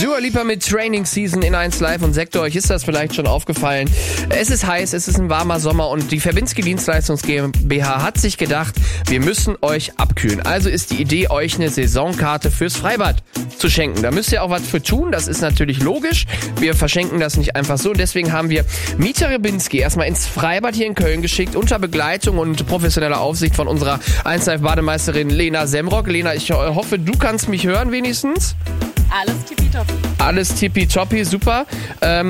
Dua Lipa mit Training Season in 1 Live und Sektor. Euch ist das vielleicht schon aufgefallen. Es ist heiß, es ist ein warmer Sommer und die Verbinski Dienstleistungs GmbH hat sich gedacht, wir müssen euch abkühlen. Also ist die Idee, euch eine Saisonkarte fürs Freibad zu schenken. Da müsst ihr auch was für tun, das ist natürlich logisch. Wir verschenken das nicht einfach so. Deswegen haben wir Mieter Rybinski erstmal ins Freibad hier in Köln geschickt, unter Begleitung und professioneller Aufsicht von unserer 1 Live Bademeisterin Lena Semrock. Lena, ich hoffe, du kannst mich hören wenigstens. Alles tippitoppi. Alles tippitoppi, super.